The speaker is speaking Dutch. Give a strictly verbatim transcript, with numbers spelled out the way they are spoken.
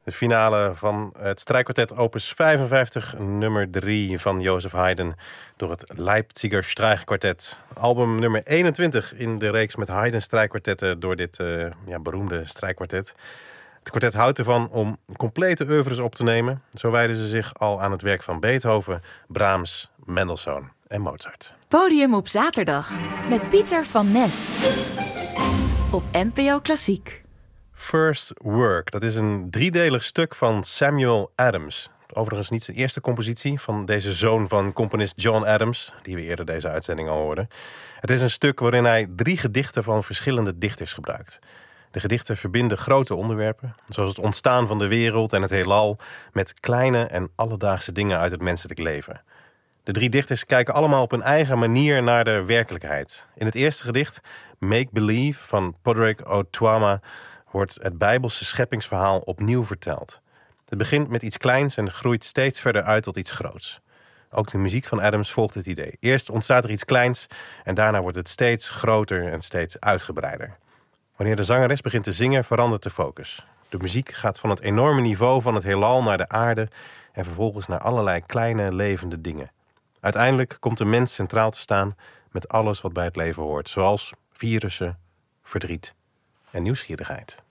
De finale van het strijkkwartet opus vijfenvijftig, nummer drie van Joseph Haydn door het Leipziger Streichquartett. Album nummer eenentwintig in de reeks met Haydn strijkkwartetten door dit uh, ja, beroemde strijkkwartet. Het kwartet houdt ervan om complete oeuvres op te nemen. Zo wijden ze zich al aan het werk van Beethoven, Brahms, Mendelssohn en Mozart. Podium op zaterdag met Pieter van Nes op N P O Klassiek. First Work, dat is een driedelig stuk van Samuel Adams. Overigens niet zijn eerste compositie van deze zoon van componist John Adams, die we eerder deze uitzending al hoorden. Het is een stuk waarin hij drie gedichten van verschillende dichters gebruikt. De gedichten verbinden grote onderwerpen, zoals het ontstaan van de wereld en het heelal, met kleine en alledaagse dingen uit het menselijk leven. De drie dichters kijken allemaal op hun eigen manier naar de werkelijkheid. In het eerste gedicht, Make Believe van Padraig Ó Tuama, wordt het Bijbelse scheppingsverhaal opnieuw verteld. Het begint met iets kleins en groeit steeds verder uit tot iets groots. Ook de muziek van Adams volgt het idee. Eerst ontstaat er iets kleins en daarna wordt het steeds groter en steeds uitgebreider. Wanneer de zangeres begint te zingen, verandert de focus. De muziek gaat van het enorme niveau van het heelal naar de aarde en vervolgens naar allerlei kleine levende dingen. Uiteindelijk komt de mens centraal te staan met alles wat bij het leven hoort, zoals virussen, verdriet en nieuwsgierigheid.